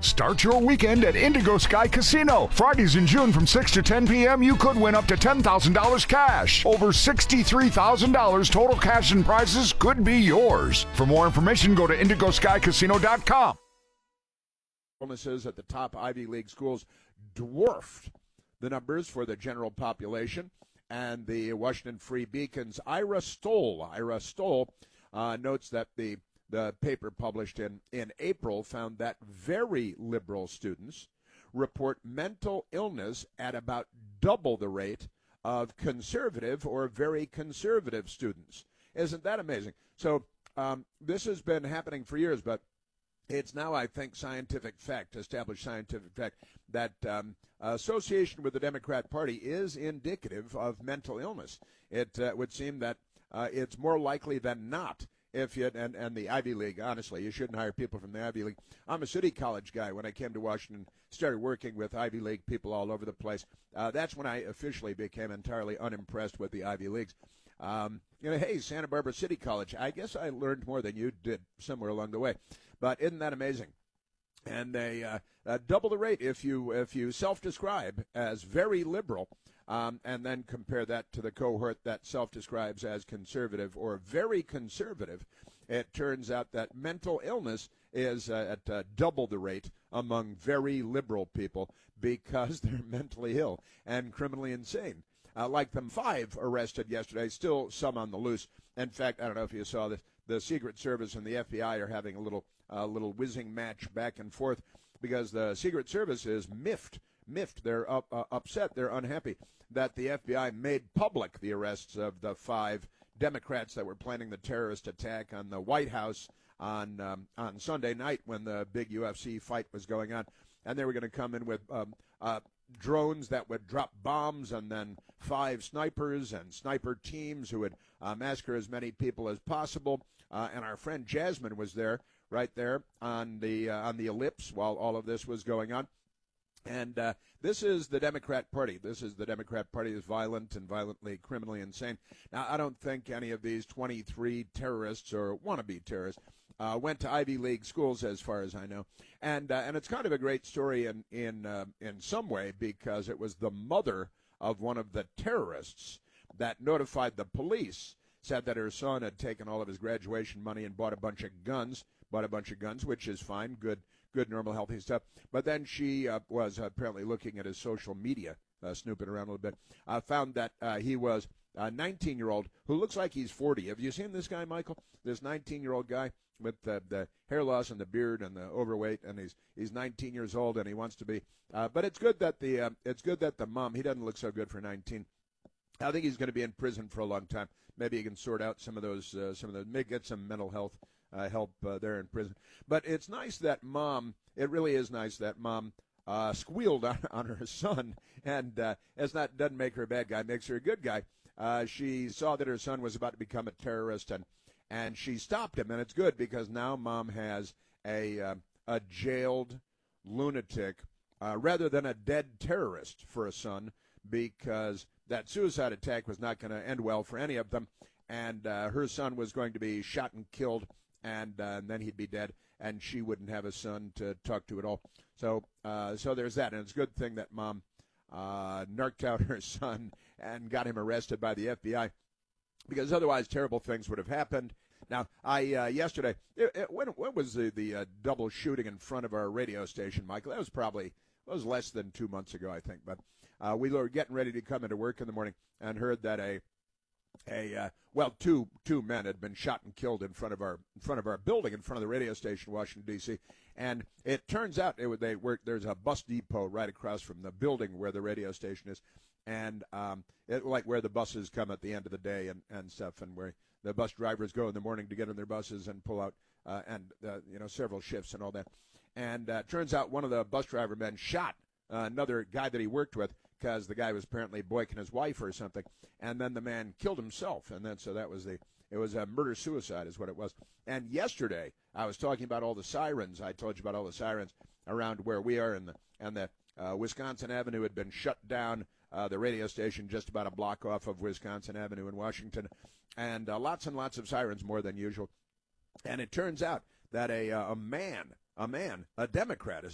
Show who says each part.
Speaker 1: Start your weekend at Indigo Sky Casino. Fridays in June from 6 to 10 p.m., you could win up to $10,000 cash. Over $63,000 total cash and prizes could be yours. For more information, go to IndigoSkyCasino.com.
Speaker 2: Illnesses at the top Ivy League schools dwarfed the numbers for the general population. And the Washington Free Beacon's Ira Stoll notes that the paper published in April found that very liberal students report mental illness at about double the rate of conservative or very conservative students. Isn't that amazing? So this has been happening for years, but it's now, I think, established scientific fact, that association with the Democrat Party is indicative of mental illness. It would seem that it's more likely than not. If you and the Ivy League, honestly, you shouldn't hire people from the Ivy League. I'm a city college guy. When I came to Washington, started working with Ivy League people all over the place. That's when I officially became entirely unimpressed with the Ivy Leagues. Hey, Santa Barbara City College. I guess I learned more than you did somewhere along the way. But isn't that amazing? And they double the rate if you self-describe as very liberal. And then compare that to the cohort that self-describes as conservative or very conservative. It turns out that mental illness is at double the rate among very liberal people because they're mentally ill and criminally insane. Like them 5 arrested yesterday, still some on the loose. In fact, I don't know if you saw this, the Secret Service and the FBI are having a little whizzing match back and forth because the Secret Service is miffed. They're upset. They're unhappy that the FBI made public the arrests of the 5 Democrats that were planning the terrorist attack on the White House on Sunday night when the big UFC fight was going on. And they were going to come in with drones that would drop bombs, and then 5 snipers and sniper teams who would massacre as many people as possible. And our friend Jasmine was there, right there on the ellipse while all of this was going on. And this is the Democrat Party. This is the Democrat Party is violent and violently, criminally insane. Now, I don't think any of these 23 terrorists or wannabe terrorists went to Ivy League schools, as far as I know. And it's kind of a great story in some way because it was the mother of one of the terrorists that notified the police, said that her son had taken all of his graduation money and bought a bunch of guns, which is fine, good, normal, healthy stuff. But then she was apparently looking at his social media, snooping around a little bit, found that he was a 19-year-old who looks like he's 40. Have you seen this guy, Michael? This 19-year-old guy with the hair loss and the beard and the overweight, and he's 19 years old and he wants to be. But it's good that the mom, he doesn't look so good for 19. I think he's going to be in prison for a long time. Maybe he can sort out some of those, maybe get some mental health help there in prison. But it's nice that mom, it really is nice that mom squealed on her son, and doesn't make her a bad guy, makes her a good guy. She saw that her son was about to become a terrorist, and she stopped him, and it's good because now mom has a jailed lunatic rather than a dead terrorist for a son, because that suicide attack was not going to end well for any of them, and her son was going to be shot and killed, and then he'd be dead, and she wouldn't have a son to talk to at all. So there's that, and it's a good thing that mom narked out her son and got him arrested by the FBI, because otherwise terrible things would have happened. Now, yesterday, when was the double shooting in front of our radio station, Michael? That was less than 2 months ago, I think. But we were getting ready to come into work in the morning and heard that two men had been shot and killed in front of our building, in front of the radio station, Washington, D.C. And it turns out there's a bus depot right across from the building where the radio station is, and like where the buses come at the end of the day and stuff, and where the bus drivers go in the morning to get on their buses and pull out several shifts and all that. And turns out one of the bus driver men shot another guy that he worked with, because the guy was apparently boycotting his wife or something, and then the man killed himself, and then so that was it was a murder-suicide is what it was. And yesterday I was talking about all the sirens. I told you about all the sirens around where we are, and the Wisconsin Avenue had been shut down, the radio station just about a block off of Wisconsin Avenue in Washington, and lots and lots of sirens, more than usual. And it turns out that a Democrat,